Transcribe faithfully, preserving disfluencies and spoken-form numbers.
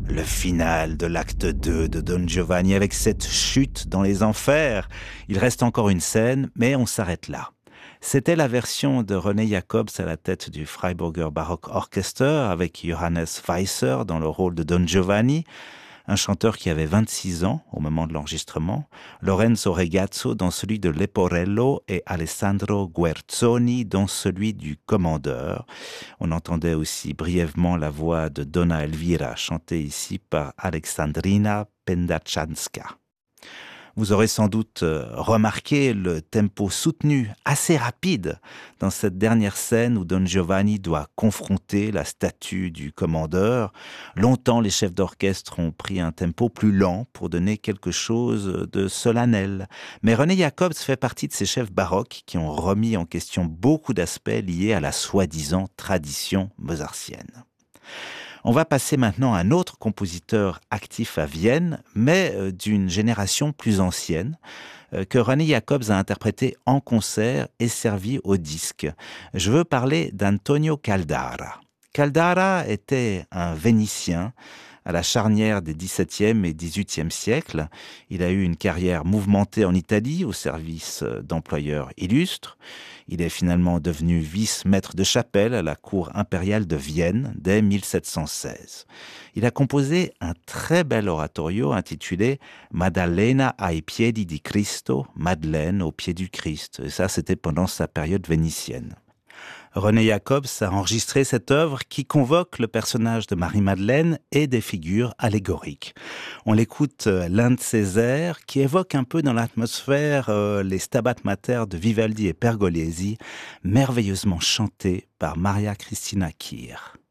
Le final de l'acte deux de Don Giovanni avec cette chute dans les enfers. Il reste encore une scène, mais on s'arrête là. C'était la version de René Jacobs à la tête du Freiburger Baroque Orchester avec Johannes Weisser dans le rôle de Don Giovanni, un chanteur qui avait vingt-six ans au moment de l'enregistrement, Lorenzo Regazzo dans celui de Leporello et Alessandro Guerzoni dans celui du commandeur. On entendait aussi brièvement la voix de Donna Elvira chantée ici par Alexandrina Pendachanska. Vous aurez sans doute remarqué le tempo soutenu, assez rapide, dans cette dernière scène où Don Giovanni doit confronter la statue du commandeur. Longtemps, les chefs d'orchestre ont pris un tempo plus lent pour donner quelque chose de solennel. Mais René Jacobs fait partie de ces chefs baroques qui ont remis en question beaucoup d'aspects liés à la soi-disant tradition mozartienne. On va passer maintenant à un autre compositeur actif à Vienne, mais euh, d'une génération plus ancienne, euh, que René Jacobs a interprété en concert et servi au disque. Je veux parler d'Antonio Caldara. Caldara était un Vénitien à la charnière des dix-septième et dix-huitième siècles. Il a eu une carrière mouvementée en Italie au service d'employeurs illustres. Il est finalement devenu vice-maître de chapelle à la cour impériale de Vienne dès mille sept cent seize. Il a composé un très bel oratorio intitulé Maddalena ai piedi di Cristo, Madeleine au pied du Christ. Et ça, c'était pendant sa période vénitienne. René Jacobs a enregistré cette œuvre qui convoque le personnage de Marie-Madeleine et des figures allégoriques. On l'écoute l'un de ses airs qui évoque un peu dans l'atmosphère euh, les Stabat Mater de Vivaldi et Pergolesi, merveilleusement chantés par Maria Cristina Kir.